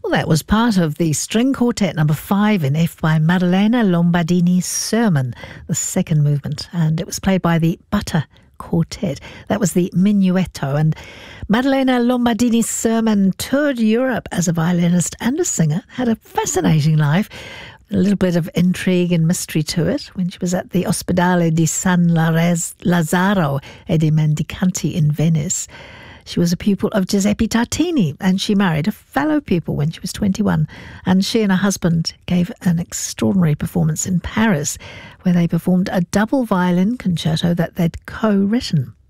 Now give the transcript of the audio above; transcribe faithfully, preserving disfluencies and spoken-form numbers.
Well, that was part of the string quartet number five in F by Maddalena Lombardini's Sermon, the second movement, and it was played by the Butter Quartet. That was the Minuetto, and Maddalena Lombardini's Sermon toured Europe as a violinist and a singer, had a fascinating life, a little bit of intrigue and mystery to it when she was at the Ospedale di San Lazzaro e dei Mendicanti in Venice. She was a pupil of Giuseppe Tartini, and she married a fellow pupil when she was twenty-one. And she and her husband gave an extraordinary performance in Paris, where they performed a double violin concerto that they'd co-written.